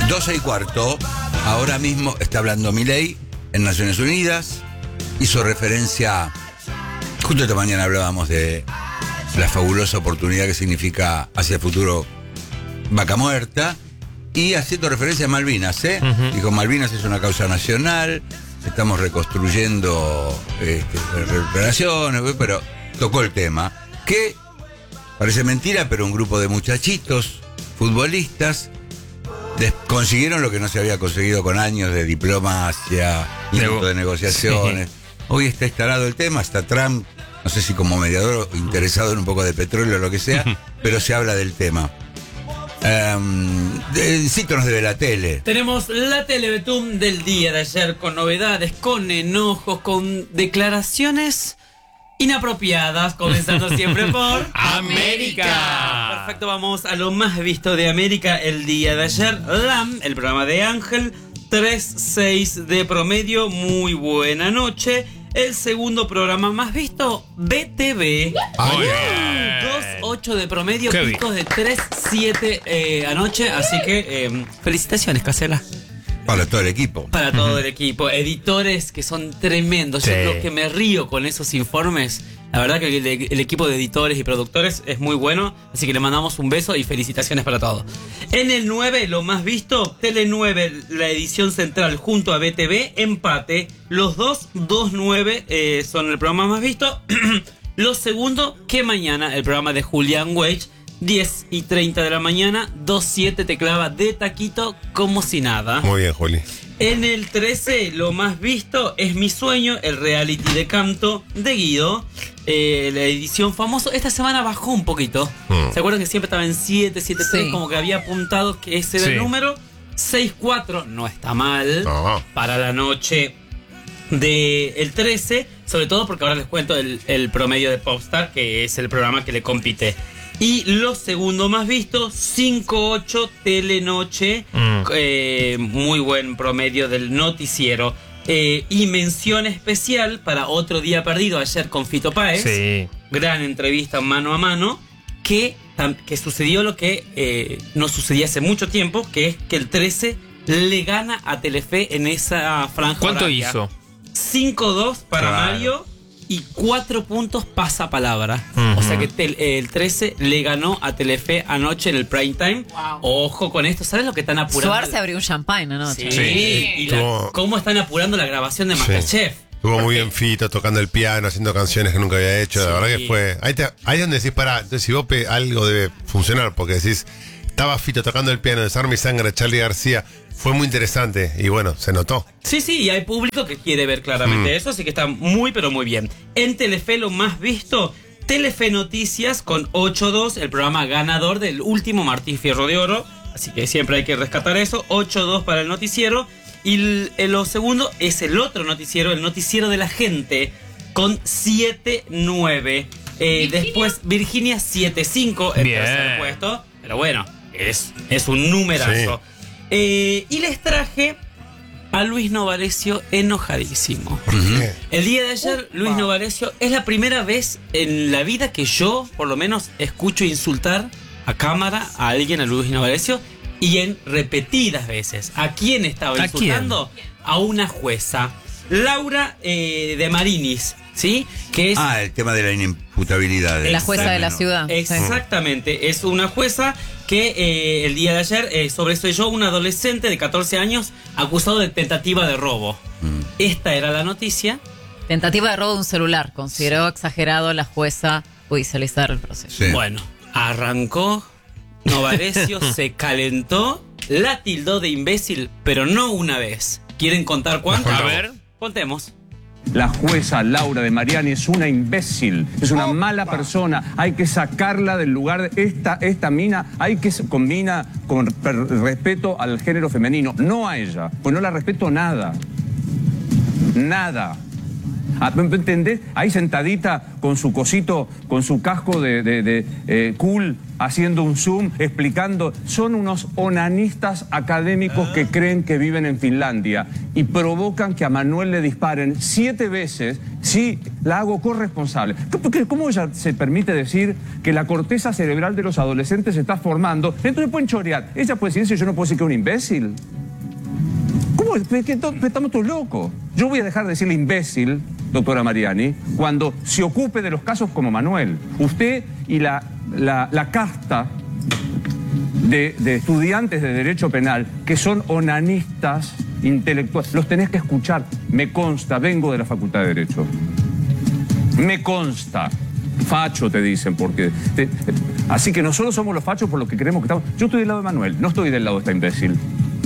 12:15. Ahora mismo está hablando Milei en Naciones Unidas. Hizo referencia, justo esta mañana hablábamos de la fabulosa oportunidad que significa hacia el futuro Vaca Muerta, y haciendo referencia a Malvinas, Dijo, Malvinas es una causa nacional, estamos reconstruyendo reparaciones, pero tocó el tema, que parece mentira, pero un grupo de muchachitos, futbolistas, consiguieron lo que no se había conseguido con años de diplomacia, de negociaciones. Sí. Hoy está instalado el tema, está Trump, no sé si como mediador o interesado en un poco de petróleo o lo que sea, pero se habla del tema. Sí, nos debe la tele. Tenemos la Telebetum del día de ayer, con novedades, con enojos, con declaraciones inapropiadas, comenzando siempre por América. Perfecto, vamos a lo más visto de América el día de ayer. LAM, el programa de Ángel, 3.6 de promedio, muy buena noche. El segundo programa más visto, BTV. 2.8 de promedio, picos de 3.7 anoche, así que felicitaciones, Casela. Para todo el equipo. Para todo el equipo. Editores que son tremendos. Sí. Yo creo que me río con esos informes. La verdad que el equipo de editores y productores es muy bueno. Así que le mandamos un beso y felicitaciones para todos. En el 9, lo más visto, Tele 9, la edición central junto a BTV, empate. Los dos, 2.9 son el programa más visto. Lo segundo, que mañana, el programa de Julián Weich, 10:30 de la mañana, 2.7 te clava de taquito como si nada. Muy bien, Juli. En el 13, lo más visto es Mi Sueño, el reality de canto de Guido. La edición famoso. Esta semana bajó un poquito. ¿Se acuerdan que siempre estaba en 7, 7.3? Sí. Como que había apuntado que ese era el número. 6.4, no está mal. Para la noche del 13. Sobre todo porque ahora les cuento el promedio de Popstar, que es el programa que le compite. Y lo segundo más visto, 5.8 Telenoche, muy buen promedio del noticiero. Y mención especial para Otro Día Perdido, ayer con Fito Páez. Sí. Gran entrevista mano a mano, que sucedió lo que no sucedía hace mucho tiempo, que es que el 13 le gana a Telefe en esa franja. ¿Cuánto horaria. hizo? 5-2 para Mario. Y 4 puntos pasapalabra. O sea que el 13 le ganó a Telefe anoche en el prime time. Wow. Ojo con esto, ¿sabes lo que están apurando? Suar se abrió un champagne anoche. Sí. Y cómo están apurando la grabación de Masterchef. Estuvo muy bien Fito, tocando el piano, haciendo canciones que nunca había hecho. La verdad que fue... Ahí es donde decís, pará, entonces si vos algo debe funcionar, porque decís, estaba Fito tocando el piano, Desarme y Sangre, Charly García. Fue muy interesante y bueno, se notó. Sí, y hay público que quiere ver claramente eso, así que está muy, pero muy bien. En Telefe, lo más visto, Telefe Noticias con 8.2, el programa ganador del último Martín Fierro de Oro. Así que siempre hay que rescatar eso. 8.2 para el noticiero. Y lo segundo es el otro noticiero, el noticiero de la gente, con 7.9. Después Virginia 7.5, el tercer puesto. Pero bueno, es un numerazo. Sí. Y les traje a Luis Novarecio enojadísimo. El día de ayer, Luis Novarecio, es la primera vez en la vida que yo, por lo menos, escucho insultar a cámara a alguien, a Luis Novarecio, y en repetidas veces. ¿A quién estaba insultando? A una jueza, Laura de Marinis, ¿sí? Que es el tema de la inimputabilidad. La jueza de la ciudad. Exactamente, es una jueza que el día de ayer sobreseeyó un adolescente de 14 años acusado de tentativa de robo. Esta era la noticia. Tentativa de robo de un celular. Consideró exagerado la jueza judicializar el proceso. Sí. Bueno, arrancó Novarecio, se calentó, la tildó de imbécil, pero no una vez. ¿Quieren contar cuánto? A ver, contemos. La jueza Laura de Mariani es una imbécil, es una mala persona. Hay que sacarla del lugar. Esta mina hay que combina con respeto al género femenino, no a ella. Pues no la respeto nada. Nada. ¿Me entendés? Ahí sentadita con su cosito, con su casco de cool, haciendo un zoom, explicando. Son unos onanistas académicos que creen que viven en Finlandia y provocan que a Manuel le disparen 7 veces. Sí, la hago corresponsable. ¿Cómo ella se permite decir que la corteza cerebral de los adolescentes se está formando? Entonces pueden chorear. Ella puede decir, yo no puedo decir que es un imbécil. ¿Cómo? Estamos todos locos. Yo voy a dejar de decirle imbécil, doctora Mariani, cuando se ocupe de los casos como Manuel. Usted y la casta de estudiantes de Derecho Penal que son onanistas intelectuales, los tenés que escuchar. Me consta, vengo de la Facultad de Derecho. Me consta. Facho te dicen, porque... Así que nosotros somos los fachos por lo que creemos que estamos... Yo estoy del lado de Manuel, no estoy del lado de esta imbécil.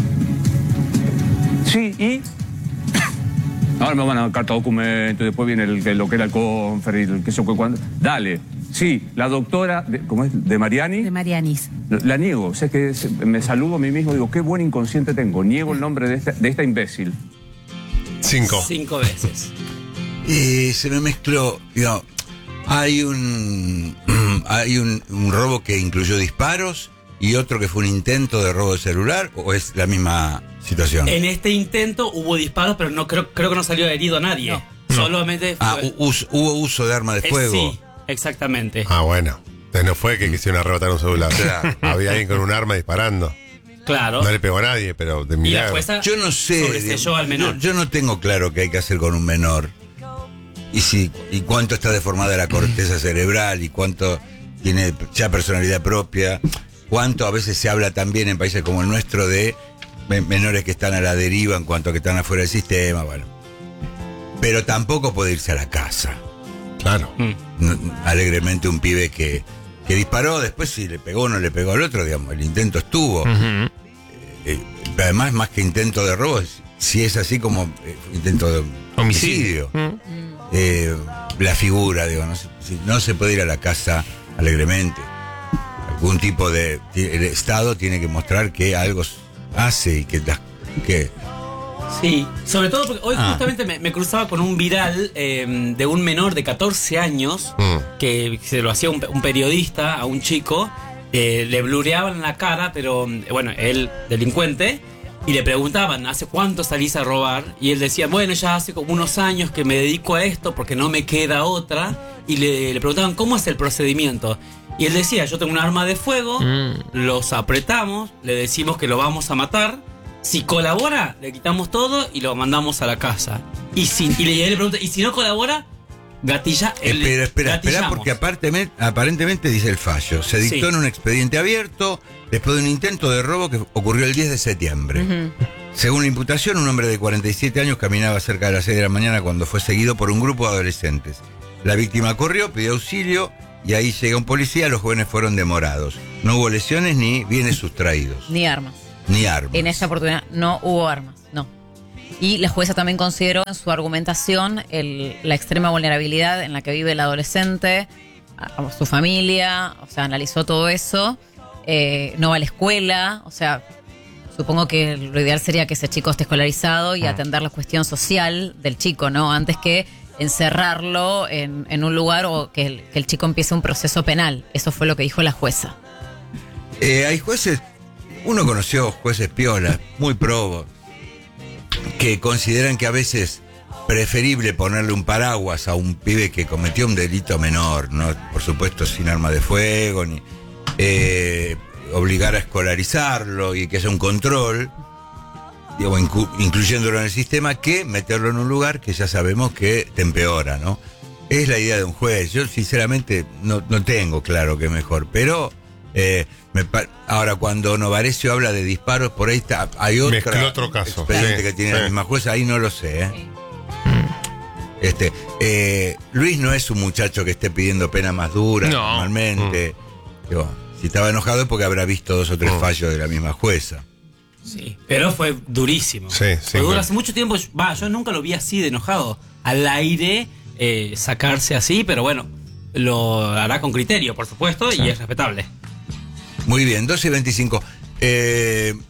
Sí, y... Ahora me van a dar carta documento, después viene lo que era el conferir, el que eso, cuando. Dale. Sí, la doctora, ¿cómo es? ¿De Mariani? De Marianis. La niego. O sea, que me saludo a mí mismo y digo, qué buen inconsciente tengo. Niego el nombre de esta imbécil. 5. 5 veces. Se me mezcló, digamos, hay un robo que incluyó disparos y otro que fue un intento de robo de celular, ¿o es la misma situación? En este intento hubo disparos, pero no creo que no salió herido a nadie. No. Solamente fue... Hubo uso de arma de fuego. Sí, exactamente. Bueno. Entonces no fue que quisieron arrebatar un celular. Claro. Había alguien con un arma disparando. Claro. No le pegó a nadie, pero de Y la milagro. jueza Yo no sé. sobreselló al menor. Yo no tengo claro qué hay que hacer con un menor. Y cuánto está deformada la corteza cerebral y cuánto tiene ya personalidad propia. Cuánto a veces se habla también en países como el nuestro de menores que están a la deriva en cuanto a que están afuera del sistema, bueno. Pero tampoco puede irse a la casa. Claro. Alegremente un pibe que disparó, después si le pegó o no le pegó al otro, digamos, el intento estuvo. Además, más que intento de robo, si es así como intento de homicidio. La figura, digo, no se puede ir a la casa alegremente. Algún tipo de... El Estado tiene que mostrar que algo hace y que Sí, sobre todo porque hoy justamente me cruzaba con un viral de un menor de 14 años que se lo hacía un periodista a un chico, le blureaban la cara, pero bueno, él delincuente, y le preguntaban, ¿hace cuánto salís a robar? Y él decía, bueno, ya hace como unos años que me dedico a esto porque no me queda otra, y le preguntaban, ¿cómo es el procedimiento? Y él decía, yo tengo un arma de fuego, los apretamos, le decimos que lo vamos a matar. Si colabora, le quitamos todo y lo mandamos a la casa. Y le pregunta, ¿y si no colabora? Gatilla. Espera, porque aparentemente dice el fallo. Se dictó en un expediente abierto después de un intento de robo que ocurrió el 10 de septiembre. Según la imputación, un hombre de 47 años caminaba cerca de las 6 de la mañana cuando fue seguido por un grupo de adolescentes. La víctima corrió, pidió auxilio y ahí llega un policía. Los jóvenes fueron demorados. No hubo lesiones ni bienes sustraídos. Ni armas. Ni armas. En esta oportunidad no hubo armas, no. Y la jueza también consideró en su argumentación la extrema vulnerabilidad en la que vive el adolescente, su familia, o sea, analizó todo eso, no va a la escuela, o sea, supongo que lo ideal sería que ese chico esté escolarizado y atender la cuestión social del chico, ¿no? Antes que encerrarlo en un lugar o que el chico empiece un proceso penal. Eso fue lo que dijo la jueza. Hay jueces... Uno conoció jueces piolas, muy probos, que consideran que a veces preferible ponerle un paraguas a un pibe que cometió un delito menor, no, por supuesto sin arma de fuego, ni obligar a escolarizarlo y que haya un control, digo, incluyéndolo en el sistema, que meterlo en un lugar que ya sabemos que te empeora, ¿no? Es la idea de un juez. Yo sinceramente no tengo claro qué es mejor, pero... ahora cuando Novarecio habla de disparos, por ahí hay otro caso expediente que tiene la misma jueza, ahí no lo sé. Luis no es un muchacho que esté pidiendo pena más dura normalmente. Digo, si estaba enojado es porque habrá visto 2 o 3 fallos de la misma jueza. Sí, pero fue durísimo. Fue duro. Hace mucho tiempo, yo nunca lo vi así de enojado. Al aire, sacarse así, pero bueno, lo hará con criterio, por supuesto, y es respetable. Muy bien, 12:25.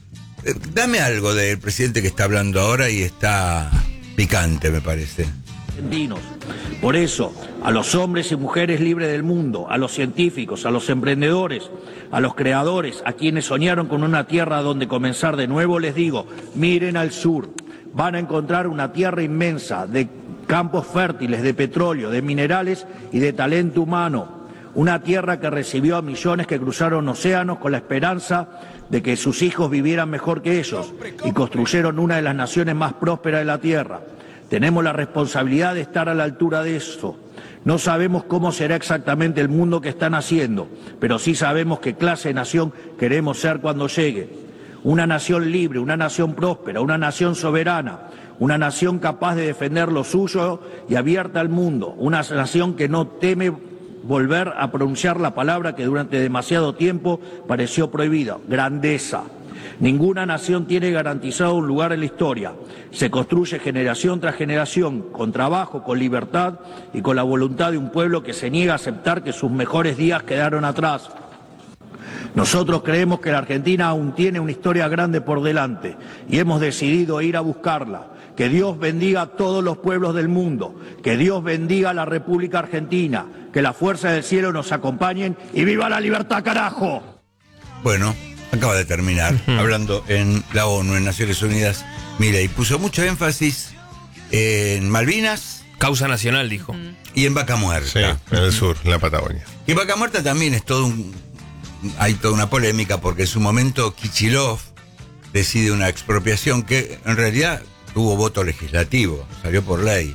Dame algo del presidente que está hablando ahora y está picante, me parece. argentinos. Por eso, a los hombres y mujeres libres del mundo, a los científicos, a los emprendedores, a los creadores, a quienes soñaron con una tierra donde comenzar de nuevo, les digo, miren al sur, van a encontrar una tierra inmensa de campos fértiles, de petróleo, de minerales y de talento humano. Una tierra que recibió a millones que cruzaron océanos con la esperanza de que sus hijos vivieran mejor que ellos y construyeron una de las naciones más prósperas de la tierra. Tenemos la responsabilidad de estar a la altura de eso. No sabemos cómo será exactamente el mundo que están haciendo, pero sí sabemos qué clase de nación queremos ser cuando llegue. Una nación libre, una nación próspera, una nación soberana, una nación capaz de defender lo suyo y abierta al mundo, una nación que no teme volver a pronunciar la palabra que durante demasiado tiempo pareció prohibida, grandeza. Ninguna nación tiene garantizado un lugar en la historia. Se construye generación tras generación, con trabajo, con libertad y con la voluntad de un pueblo que se niega a aceptar que sus mejores días quedaron atrás. Nosotros creemos que la Argentina aún tiene una historia grande por delante y hemos decidido ir a buscarla. Que Dios bendiga a todos los pueblos del mundo, que Dios bendiga a la República Argentina, que las fuerzas del cielo nos acompañen y ¡viva la libertad, carajo! Bueno, acaba de terminar hablando en la ONU, en Naciones Unidas. Milei puso mucho énfasis en Malvinas. Causa nacional, dijo. Y en Vaca Muerta. Sí, en el sur, en la Patagonia. Y Vaca Muerta también es hay toda una polémica porque en su momento Kicillof decide una expropiación que en realidad tuvo voto legislativo, salió por ley.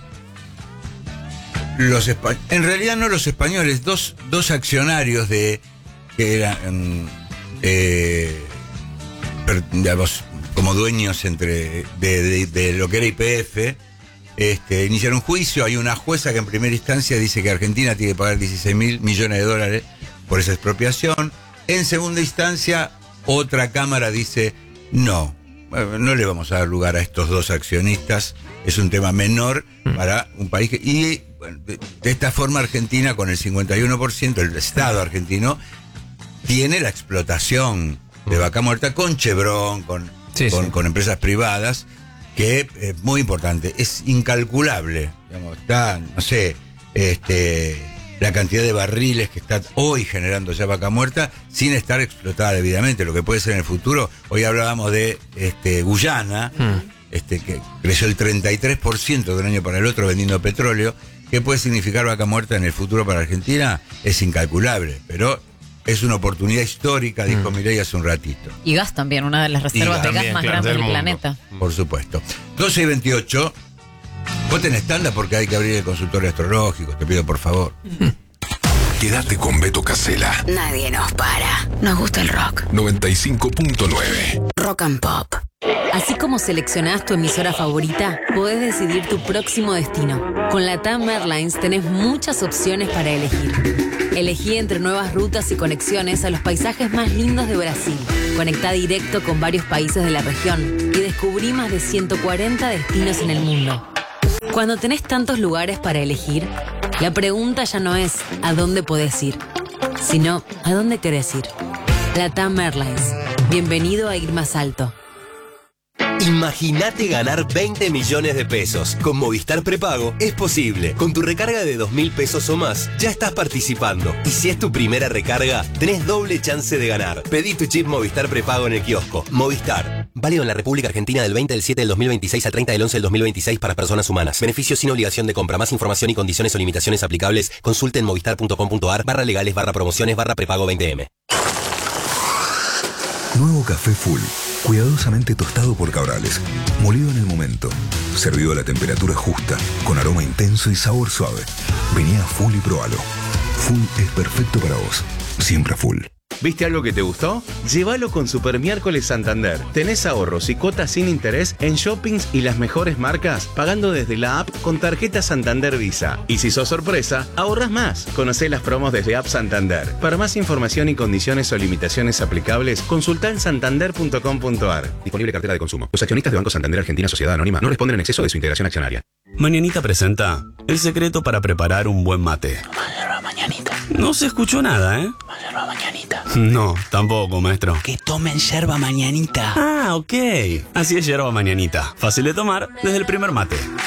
En realidad no los españoles, dos accionarios que eran digamos, como dueños de lo que era YPF, iniciaron un juicio. Hay una jueza que en primera instancia dice que Argentina tiene que pagar 16.000 millones de dólares por esa expropiación. En segunda instancia, otra cámara dice no le vamos a dar lugar a estos dos accionistas, es un tema menor para un país y bueno, de esta forma Argentina con el 51%, el Estado argentino tiene la explotación de Vaca Muerta con Chevron, con empresas privadas, que es muy importante, es incalculable, digamos, está, no sé, la cantidad de barriles que está hoy generando ya Vaca Muerta sin estar explotada debidamente, lo que puede ser en el futuro. Hoy hablábamos de Guyana, que creció el 33% de un año para el otro vendiendo petróleo. ¿Qué puede significar Vaca Muerta en el futuro para Argentina? Es incalculable, pero es una oportunidad histórica, dijo Milei hace un ratito. Y gas también, una de las reservas de gas más grandes del planeta. Por supuesto. 12:28. Voten estándar porque hay que abrir el consultorio astrológico, te pido por favor. Quédate con Beto Casella. Nadie nos para. Nos gusta el rock. 95.9. Rock and Pop. Así como seleccionás tu emisora favorita, podés decidir tu próximo destino. Con LATAM Airlines tenés muchas opciones para elegir. Elegí entre nuevas rutas y conexiones a los paisajes más lindos de Brasil. Conectá directo con varios países de la región y descubrí más de 140 destinos en el mundo. Cuando tenés tantos lugares para elegir, la pregunta ya no es ¿a dónde podés ir?, sino ¿a dónde querés ir? LATAM Airlines. Bienvenido a ir más alto. Imagínate ganar 20 millones de pesos. Con Movistar Prepago es posible. Con tu recarga de 2.000 pesos o más, ya estás participando. Y si es tu primera recarga, tenés doble chance de ganar. Pedí tu chip Movistar Prepago en el kiosco. Movistar. Válido en la República Argentina del 20 del 7 del 2026 al 30 del 11 del 2026 para personas humanas. Beneficios sin obligación de compra. Más información y condiciones o limitaciones aplicables. Consulte en movistar.com.ar/legales/prepago 20M. Nuevo café Full, cuidadosamente tostado por Cabrales, molido en el momento, servido a la temperatura justa, con aroma intenso y sabor suave. Vení a Full y probalo. Full es perfecto para vos, siempre Full. ¿Viste algo que te gustó? Llévalo con Super Miércoles Santander. Tenés ahorros y cuotas sin interés en shoppings y las mejores marcas, pagando desde la app con tarjeta Santander Visa. Y si sos sorpresa, ahorras más. Conocé las promos desde App Santander. Para más información y condiciones o limitaciones aplicables, consultá en santander.com.ar. Disponible cartera de consumo. Los accionistas de Banco Santander Argentina Sociedad Anónima no responden en exceso de su integración accionaria. Mañanita presenta el secreto para preparar un buen mate. Yerba mañanita. No se escuchó nada, ¿eh? Yerba mañanita. No, tampoco, maestro. Que tomen yerba mañanita. Ah, ok. Así es yerba mañanita. Fácil de tomar desde el primer mate.